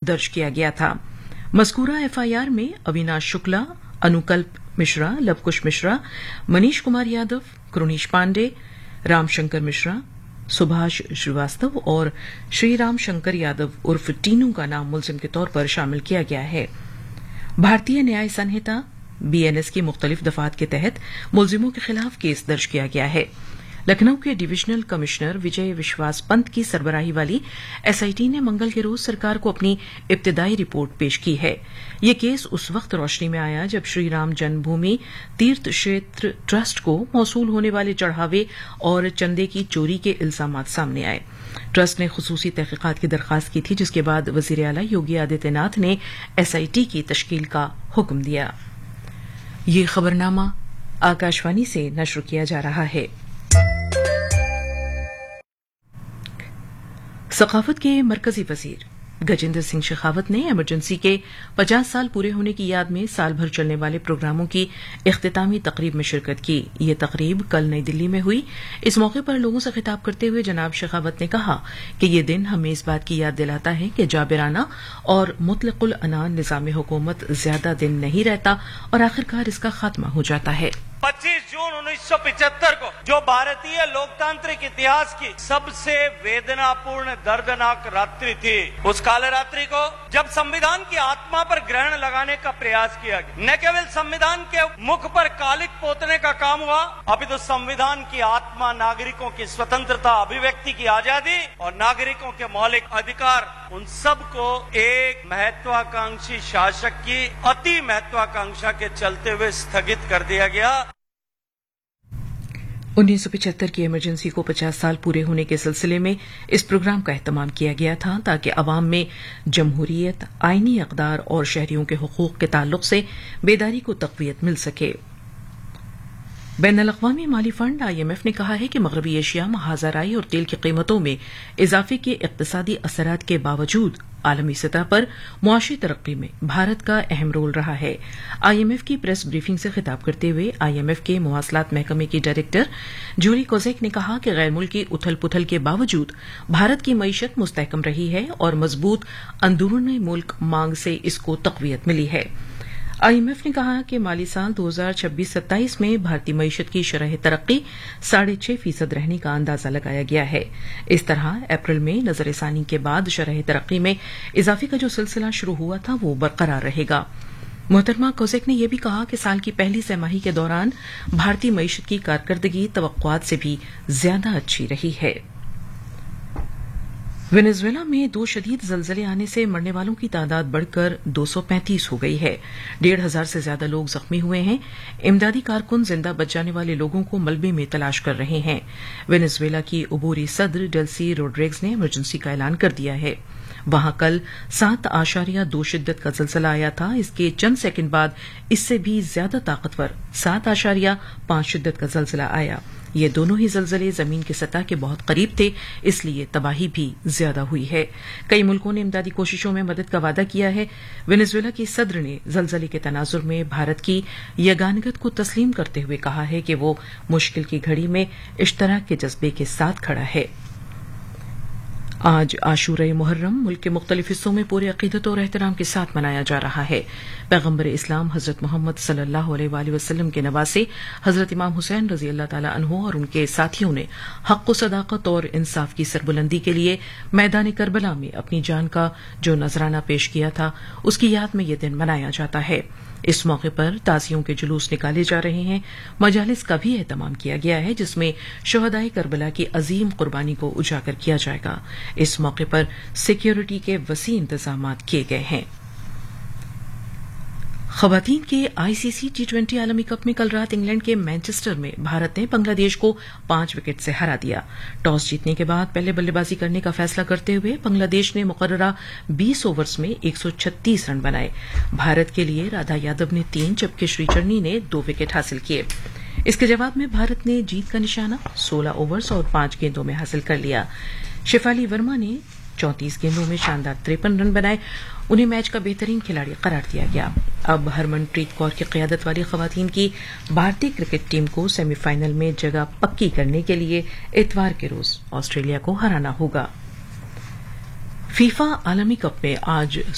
दर्ज किया गया था। मज़कूरा एफआईआर में अविनाश शुक्ला, अनुकल्प मिश्रा, लवकुश मिश्रा, मनीष कुमार यादव, कृणीश पांडे, रामशंकर मिश्रा, सुभाष श्रीवास्तव और श्रीराम शंकर यादव उर्फ टीनू का नाम मुलजिम के तौर पर शामिल किया गया है। भारतीय न्याय संहिता बीएनएस की मुख्तलिफ दफात के तहत मुलजिमों के खिलाफ केस दर्ज किया गया है। लखनऊ के डिविजनल कमिश्नर विजय विश्वास पंत की सरबराही वाली एसआईटी ने मंगल के रोज सरकार को अपनी इब्तिदाई रिपोर्ट पेश की है। ये केस उस वक्त रोशनी में आया जब श्री राम जन्मभूमि तीर्थ क्षेत्र ट्रस्ट को मौसूल होने वाले चढ़ावे और चंदे की चोरी के इल्जामात सामने आए। ट्रस्ट ने खुसूसी तहकीकात की दरखास्त की थी, जिसके बाद वजीर आला योगी आदित्यनाथ ने एसआईटी की तश्कील का हुक्म दिया। ये खबरनामा आकाशवाणी से नश्र किया जा रहा है। सखावत के मरकजी वजीर गजेंद्र सिंह शेखावत ने इमरजेंसी के 50 साल पूरे होने की याद में साल भर चलने वाले प्रोग्रामों की इख्तितामी तकरीब में शिरकत की। ये तकरीब कल नई दिल्ली में हुई। इस मौके पर लोगों से खिताब करते हुए जनाब शेखावत ने कहा कि ये दिन हमें इस बात की याद दिलाता है कि जाबिराना और मुतलकुल अनान निज़ाम हुकूमत ज्यादा दिन नहीं रहता और आखिरकार इसका खात्मा हो जाता है। 25 जून 1975 को जो भारतीय लोकतांत्रिक इतिहास की सबसे वेदनापूर्ण दर्दनाक रात्रि थी, उस काले रात्रि को जब संविधान की आत्मा पर ग्रहण लगाने का प्रयास किया गया, न केवल संविधान के मुख पर कालिक पोतने का काम हुआ, अपितु संविधान की आत्मा नागरिकों की स्वतंत्रता, अभिव्यक्ति की आजादी और नागरिकों के मौलिक अधिकार, उन सब को एक महत्वाकांक्षी शासक की अति महत्वाकांक्षा के चलते हुए स्थगित कर दिया गया। 1975 की इमरजेंसी को 50 साल पूरे होने के सिलसिले में इस प्रोग्राम का एहतमाम किया गया था ताकि अवाम में जमहूरियत, आईनी अक़दार और शहरियों के हुकूक के ताल्लुक से बेदारी को तक़वियत मिल सके। बैनुल-अक़वामी माली फंड आईएमएफ ने कहा है कि मग़रबी एशिया में हाज़ाराई और तेल की कीमतों में इजाफे के इक़्तिसादी असरात के बावजूद आलमी सतह पर मुआशी तरक्की में भारत का अहम रोल रहा है। आईएमएफ की प्रेस ब्रीफिंग से खिताब करते हुए आईएमएफ के मवासलात महकमे की डायरेक्टर जूली कोजेक ने कहा कि गैर मुल्की उथल पुथल के बावजूद भारत की मईशत मुस्तहकम रही है और मजबूत अंदरूनी मुल्क मांग से इसको तक़वियत मिली है। आईएमएफ ने कहा कि माली साल 2026-27 में भारतीय मईशत की शरह तरक्की 6.5% रहने का अंदाजा लगाया गया है। इस तरह अप्रैल में नजरसानी के बाद शरह तरक्की में इजाफे का जो सिलसिला शुरू हुआ था वो बरकरार रहेगा। मोहतरमा कोजेक ने यह भी कहा कि साल की पहली तिमाही के दौरान भारतीय मईशत की कारकर्दगी तवक्कुआत से भी ज्यादा अच्छी रही है। वेनेजुएला में 2 शदीद ज़लज़ले आने से मरने वालों की तादाद बढ़कर 235 हो गई है। 1,500 से ज्यादा लोग जख्मी हुए हैं। इमदादी कारकुन जिंदा बच जाने वाले लोगों को मलबे में तलाश कर रहे हैं। वेनेजुएला की उबूरी सदर डेल्सी रोड्रिग्स ने इमरजेंसी का ऐलान कर दिया है। वहां कल 7.2 शिद्दत का ज़लज़ला आया था। इसके चंद सेकंड बाद इससे भी ज्यादा ताकतवर 7.5 शिद्दत का ज़लज़ला आया। ये दोनों ही ज़लज़ले जमीन की सतह के बहुत करीब थे, इसलिए तबाही भी ज्यादा हुई है। कई मुल्कों ने इमदादी कोशिशों में मदद का वादा किया है। वेनेजुएला की सदर ने ज़लज़ले के तनाजुर में भारत की यगानगत को तस्लीम करते हुए कहा है कि वो मुश्किल की घड़ी में इश्तराक के जज्बे के साथ खड़ा है। आज आशूरा मुहर्रम मुल्क के मुख्तलिफ हिस्सों में पूरे अकीदत और एहतराम के साथ मनाया जा रहा है। पैगम्बर इस्लाम हजरत मोहम्मद सल्लल्लाहु अलैहि वसल्लम के नवासे हजरत इमाम हुसैन रजी अल्लाह ताला अन्हु और उनके साथियों ने हक़ व सदाकत और इंसाफ की सरबुलंदी के लिए मैदान करबला में अपनी जान का जो नजराना पेश किया था, उसकी याद में यह दिन मनाया जाता है। इस मौके पर ताज़ियों के जुलूस निकाले जा रहे हैं। मजालिस का भी एहतमाम किया गया है जिसमें शुहदाए करबला की अजीम कुर्बानी को उजागर किया जाएगा। इस मौके पर सिक्योरिटी के वसी इंतजाम किए गए हैं। खवातीन के आईसीसी टी20 आलमी कप में कल रात इंग्लैंड के मैनचेस्टर में भारत ने बांग्लादेश को 5 विकेट से हरा दिया। टॉस जीतने के बाद पहले बल्लेबाजी करने का फैसला करते हुए बांग्लादेश ने मुकर्ररा 20 ओवर्स में 136 रन बनाए। भारत के लिए राधा यादव ने 3 जबकि श्रीचरणी ने 2 विकेट हासिल किए। इसके जवाब में भारत ने जीत का निशाना 16 ओवर्स और 5 गेंदों में हासिल कर लिया। शेफाली वर्मा ने 34 गेंदों में शानदार 53 रन बनाए। उन्हें मैच का बेहतरीन खिलाड़ी करार दिया गया। अब हरमनप्रीत कौर की क़यादत वाली ख़वातीन की भारतीय क्रिकेट टीम को सेमीफाइनल में जगह पक्की करने के लिए इतवार के रोज ऑस्ट्रेलिया को हराना होगा। फीफा आलमी कप में आज